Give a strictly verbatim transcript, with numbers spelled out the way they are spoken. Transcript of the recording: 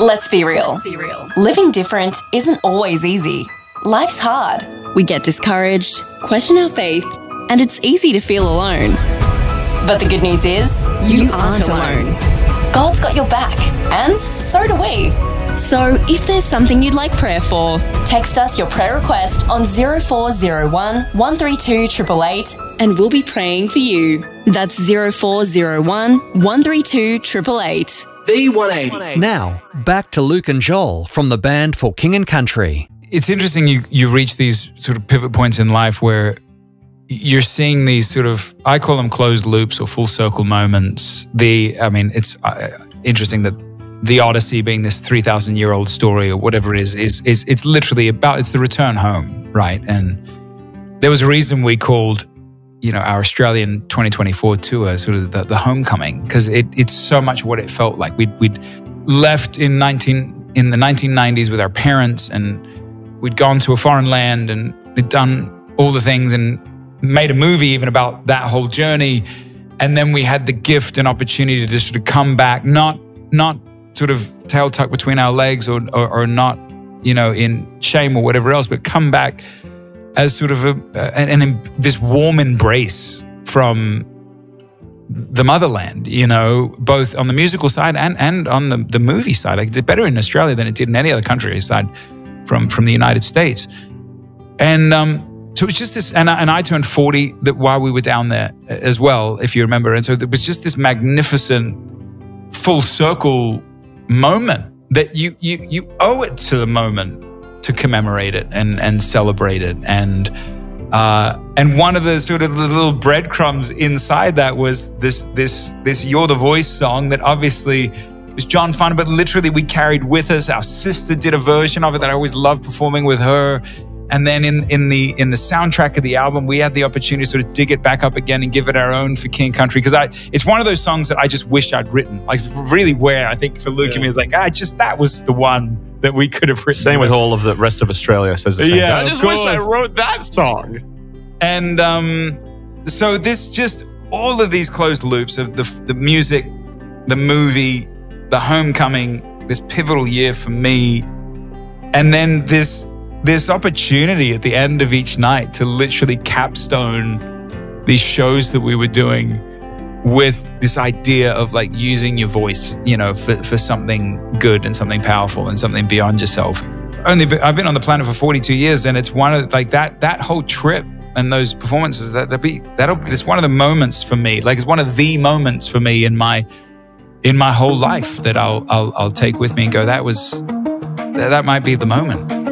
Let's be real. Let's be real. Living different isn't always easy. Life's hard. We get discouraged, question our faith, and it's easy to feel alone. But the good news is, you, you aren't alone. God's got your back, and so do we. So if there's something you'd like prayer for, text us your prayer request on zero four zero one, one three two, eight eight eight and we'll be praying for you. That's zero four zero one, one three two, eight eight eight. V one eighty. Now, back to Luke and Joel from the band For King and Country. It's interesting you, you reach these sort of pivot points in life where you're seeing these sort of, I call them closed loops or full circle moments. The, I mean, it's uh, interesting that the Odyssey being this three thousand year old story or whatever it is, is, is it's literally about, it's the return home, right? And there was a reason we called, you know, our Australian twenty twenty-four tour sort of the, the homecoming, because it, it's so much what it felt like. We'd, we'd left in nineteen in the nineteen nineties with our parents, and we'd gone to a foreign land and we'd done all the things and made a movie even about that whole journey. And then we had the gift and opportunity to sort of come back, not not sort of tail tucked between our legs or, or, or not, you know, in shame or whatever else, but come back as sort of a, an, an, this warm embrace from the motherland, you know, both on the musical side and, and on the, the movie side. Like, it did better in Australia than it did in any other country aside from, from the United States. And um, so it was just this, and I, and I turned forty that while we were down there as well, if you remember. And so it was just this magnificent full circle moment that you you you owe it to the moment to commemorate it and and celebrate it. And uh, and one of the sort of the little breadcrumbs inside that was this this this "You're the Voice" song that obviously was John Farnham, but literally we carried with us. Our sister did a version of it that I always loved performing with her. And then in in the in the soundtrack of the album, we had the opportunity to sort of dig it back up again and give it our own For King and Country. Because I, it's one of those songs that I just wish I'd written. Like, it's really where I think for Luke yeah. and me is like, ah, just that was the one that we could have written. Same with all of the rest of Australia says the same yeah, thing. I just wish I wrote that song. And um, so this just all of these closed loops of the the music, the movie, the homecoming, this pivotal year for me, and then this. This opportunity at the end of each night to literally capstone these shows that we were doing with this idea of like using your voice, you know, for, for something good and something powerful and something beyond yourself. Only I've been on the planet for forty-two years, and it's one of like that that whole trip and those performances that that be that'll it's one of the moments for me. Like, it's one of the moments for me in my in my whole life that I'll I'll I'll take with me and go, that was that might be the moment.